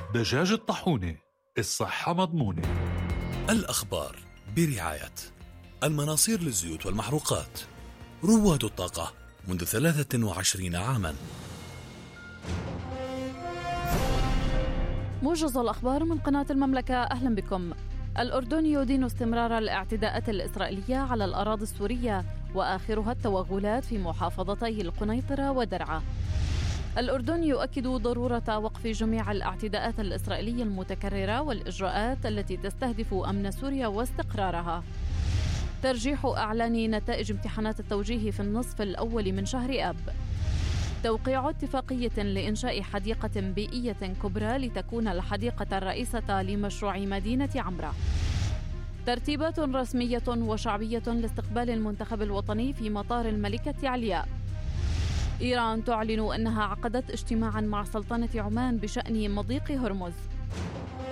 دجاج الطاحونة، الصحة مضمونة. الأخبار برعاية المناصير للزيوت والمحروقات، رواد الطاقة منذ 23 عاما. موجز الأخبار من قناة المملكة، أهلا بكم. الأردن يدين استمرار الاعتداءات الإسرائيلية على الأراضي السورية، وآخرها التوغلات في محافظتي القنيطرة ودرعا. الأردن يؤكد ضرورة وقف جميع الاعتداءات الإسرائيلية المتكررة والإجراءات التي تستهدف أمن سوريا واستقرارها. ترجيح أعلان نتائج امتحانات التوجيه في النصف الأول من شهر آب. توقيع اتفاقية لإنشاء حديقة بيئية كبرى لتكون الحديقة الرئيسة لمشروع مدينة عمرة. ترتيبات رسمية وشعبية لاستقبال المنتخب الوطني في مطار الملكة علياء. إيران تعلن أنها عقدت اجتماعا مع سلطنة عمان بشأن مضيق هرمز.